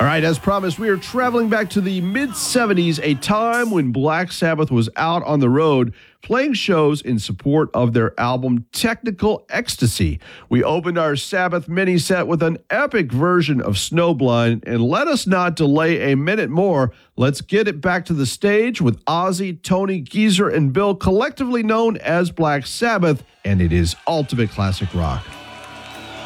right, as promised, we are traveling back to the mid-'70s, a time when Black Sabbath was out on the road playing shows in support of their album Technical Ecstasy. We opened our Sabbath mini set with an epic version of Snowblind, and let us not delay a minute more. Let's get it back to the stage with Ozzy, Tony, Geezer, and Bill, collectively known as Black Sabbath, and it is ultimate classic rock.